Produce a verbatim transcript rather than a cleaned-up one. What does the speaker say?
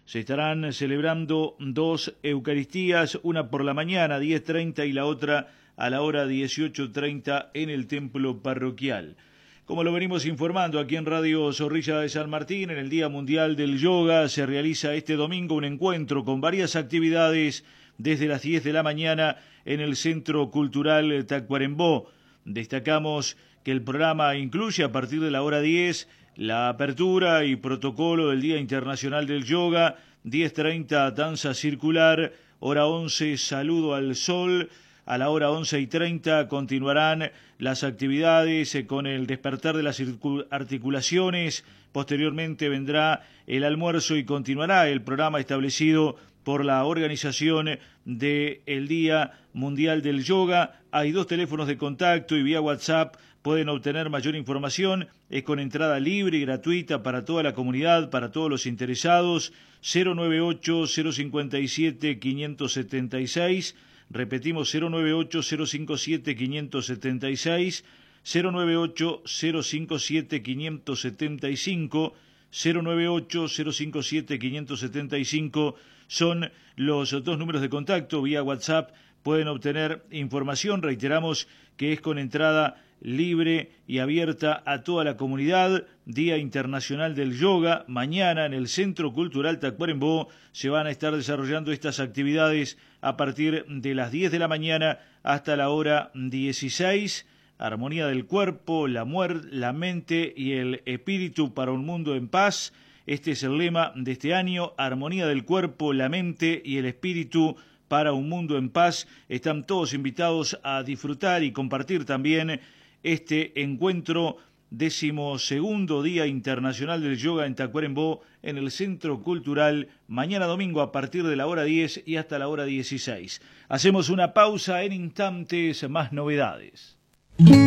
Se estarán celebrando dos Eucaristías, una por la mañana, diez treinta, y la otra a la hora dieciocho treinta en el templo parroquial. Como lo venimos informando aquí en Radio Zorrilla de San Martín, en el Día Mundial del Yoga se realiza este domingo un encuentro con varias actividades desde las diez de la mañana en el Centro Cultural Tacuarembó. Destacamos que el programa incluye a partir de la hora diez la apertura y protocolo del Día Internacional del Yoga, diez treinta danza circular, hora once saludo al sol. A la hora once y treinta continuarán las actividades con el despertar de las articulaciones. Posteriormente vendrá el almuerzo y continuará el programa establecido por la organización del Día Mundial del Yoga. Hay dos teléfonos de contacto y vía WhatsApp pueden obtener mayor información. Es con entrada libre y gratuita para toda la comunidad, para todos los interesados. cero noventa y ocho, cero cincuenta y siete, quinientos setenta y seis. Repetimos, cero noventa y ocho, cero cincuenta y siete, quinientos setenta y seis, cero noventa y ocho, cero cincuenta y siete, quinientos setenta y cinco, cero noventa y ocho, cero cincuenta y siete, quinientos setenta y cinco son los dos números de contacto. Vía WhatsApp pueden obtener información. Reiteramos que es con entrada libre y abierta a toda la comunidad. Día Internacional del Yoga. Mañana en el Centro Cultural Tacuarembó se van a estar desarrollando estas actividades a partir de las diez de la mañana hasta la hora dieciséis. Armonía del cuerpo, la muerte, la mente y el espíritu para un mundo en paz. Este es el lema de este año: armonía del cuerpo, la mente y el espíritu para un mundo en paz. Están todos invitados a disfrutar y compartir también este encuentro, decimosegundo Día Internacional del Yoga en Tacuarembó, en el Centro Cultural, mañana domingo a partir de la hora diez y hasta la hora dieciséis. Hacemos una pausa, en instantes más novedades.